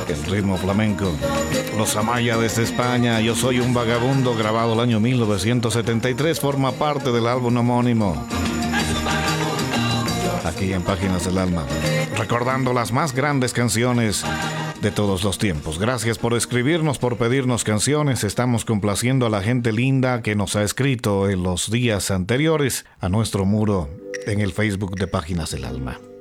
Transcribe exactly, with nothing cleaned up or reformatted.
el ritmo flamenco. Los Amaya desde España, Yo soy un vagabundo, grabado el año mil novecientos setenta y tres, forma parte del álbum homónimo. Aquí en Páginas del Alma, recordando las más grandes canciones de todos los tiempos. Gracias por escribirnos, por pedirnos canciones. Estamos complaciendo a la gente linda que nos ha escrito en los días anteriores a nuestro muro en el Facebook de Páginas del Alma.